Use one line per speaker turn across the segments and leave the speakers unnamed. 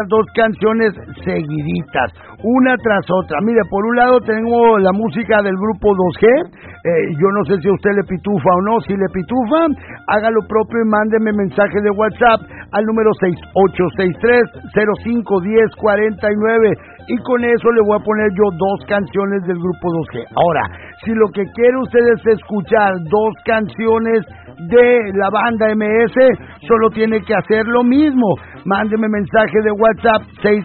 dos canciones seguiditas, una tras otra. Mire, por un lado tengo la música del grupo 2G. Yo no sé si a usted le pitufa o no. Si le pitufa, haga lo propio y mándeme mensaje de WhatsApp al número 6863-051049 y con eso le voy a poner yo dos canciones del grupo 2G. Ahora, si lo que quiere usted es escuchar dos canciones de la banda MS, solo tiene que hacer lo mismo. Mándeme mensaje de WhatsApp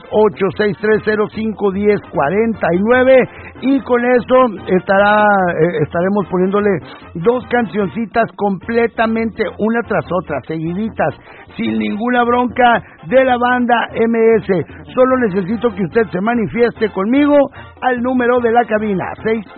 6863051049 y con eso estaremos poniéndole dos cancioncitas completamente una tras otra, seguiditas, sin ninguna bronca, de la banda MS. Solo necesito que usted se manifieste conmigo al número de la cabina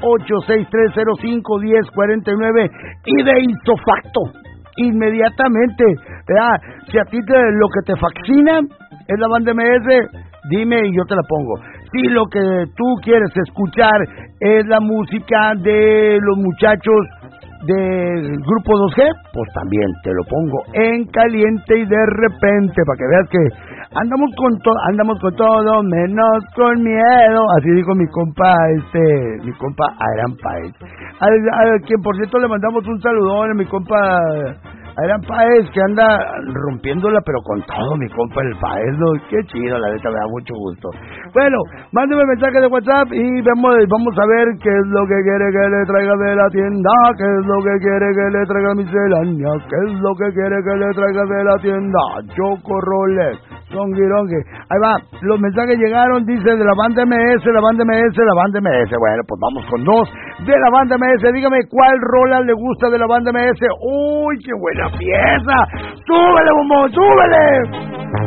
6863051049 y de ipso inmediatamente, ¿verdad? Si a ti lo que te fascina es la banda MS, dime y yo te la pongo. Si lo que tú quieres escuchar es la música de los muchachos del grupo 2G, pues también te lo pongo en caliente y de repente, para que veas que andamos con todo menos con miedo, así dijo mi compa Aram Paez, a quien por cierto le mandamos un saludón a mi compa Aram Paez, que anda rompiéndola pero con todo, mi compa el Paez, ¿no? Qué chido, la neta, me da mucho gusto. Bueno, mándeme mensaje de WhatsApp y vamos a ver qué es lo que quiere que le traiga de la tienda, qué es lo que quiere que le traiga miscelánea, qué es lo que quiere que le traiga de la tienda, Chocorroles, Songirongue. Ahí va, los mensajes llegaron, dice de la banda MS, la banda MS, la banda MS. Bueno, pues vamos con dos de la banda MS. Dígame cuál rola le gusta de la banda MS. ¡Uy, qué buena pieza! ¡Súbele, bombón, súbele!